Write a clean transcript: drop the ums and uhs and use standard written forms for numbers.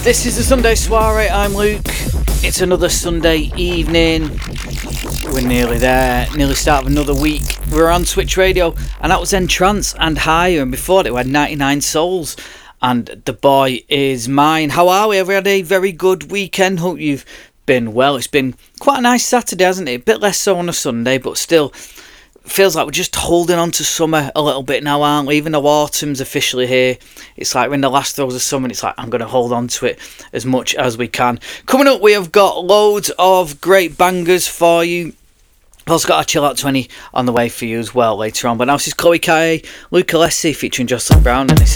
This is the Sunday Soiree. I'm Luke. It's another Sunday evening. We're nearly there, nearly start of another week. We're on Switch Radio, and that was Entrance and Higher, and before that we had 99 Souls and The Boy Is Mine. How are we? Have we had a very good weekend? Hope you've been well. It's been quite a nice Saturday, hasn't it? A bit less so on a Sunday, but still feels like we're just holding on to summer a little bit now, aren't we? Even though autumn's officially here, it's like we're in the last throes of summer, and it's like I'm going to hold on to it as much as we can. Coming up, we have got loads of great bangers for you. I've also got a Chill Out 20 on the way for you as well later on. But now this is Chloe Kaye, Luke Alessi featuring Jocelyn Brown, and this